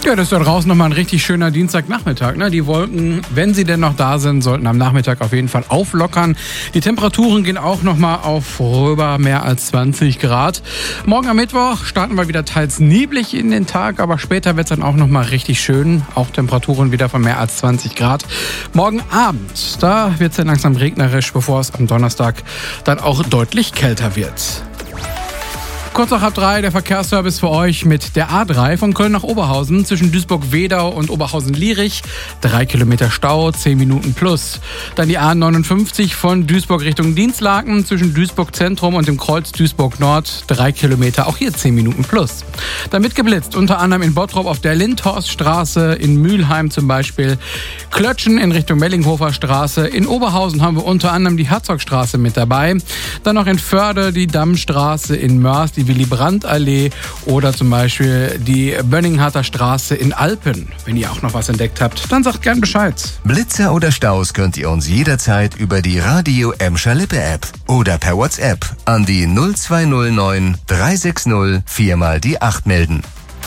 Ja, das ist da draußen nochmal ein richtig schöner Dienstagnachmittag. Ne? Die Wolken, wenn sie denn noch da sind, sollten am Nachmittag auf jeden Fall auflockern. Die Temperaturen gehen auch nochmal auf rüber mehr als 20 Grad. Morgen am Mittwoch starten wir wieder teils neblig in den Tag, aber später wird es dann auch nochmal richtig schön. Auch Temperaturen wieder von mehr als 20 Grad. Morgen Abend, da wird es dann langsam regnerisch, bevor es am Donnerstag dann auch deutlich kälter wird. Kurz nach 2:30 der Verkehrsservice für euch mit der A3 von Köln nach Oberhausen zwischen Duisburg-Wedau und Oberhausen-Lierich. 3 Kilometer Stau, 10 Minuten plus. Dann die A59 von Duisburg Richtung Dinslaken zwischen Duisburg-Zentrum und dem Kreuz Duisburg-Nord. 3 Kilometer, auch hier 10 Minuten plus. Dann wird geblitzt, unter anderem in Bottrop auf der Lindhorststraße, in Mülheim zum Beispiel. Klötschen in Richtung Mellinghofer Straße. In Oberhausen haben wir unter anderem die Herzogstraße mit dabei. Dann noch in Förde die Dammstraße, in Mörs die Willy-Brandt-Allee oder zum Beispiel die Bönningharter Straße in Alpen. Wenn ihr auch noch was entdeckt habt, dann sagt gern Bescheid. Blitzer oder Staus könnt ihr uns jederzeit über die Radio Emscher Lippe App oder per WhatsApp an die 0209 360 4 mal die 8 melden.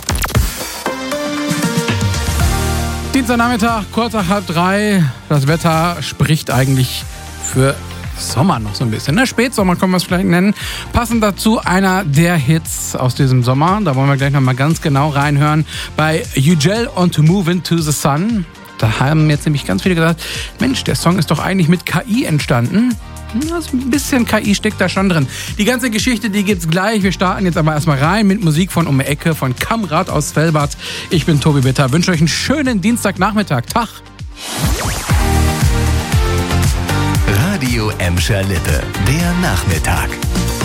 Dienstagnachmittag, kurz nach 2:30. Das Wetter spricht eigentlich für Sommer noch so ein bisschen. Ne? Spätsommer können wir es vielleicht nennen. Passend dazu einer der Hits aus diesem Sommer. Da wollen wir gleich nochmal ganz genau reinhören. Bei Ugel und Move Into the Sun. Da haben jetzt nämlich ganz viele gesagt, Mensch, der Song ist doch eigentlich mit KI entstanden. Also ein bisschen KI steckt da schon drin. Die ganze Geschichte, die gibt's gleich. Wir starten jetzt aber erstmal rein mit Musik von um die Ecke, von Kamrat aus Velbert. Ich bin Tobi Bitter. Wünsche euch einen schönen Dienstagnachmittag. Tag. Radio Emscher Lippe, der Nachmittag.